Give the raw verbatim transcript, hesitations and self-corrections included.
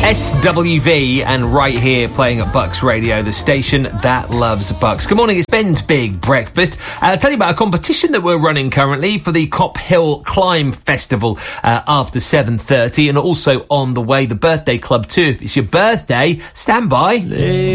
S W V and right here playing at Bucks Radio, the station that loves Bucks. Good morning, it's Ben's Big Breakfast. Uh, I'll tell you about a competition that we're running currently for the Cop Hill Climb Festival uh, after seven thirty, and also on the way, the Birthday Club too. If it's your birthday, stand by.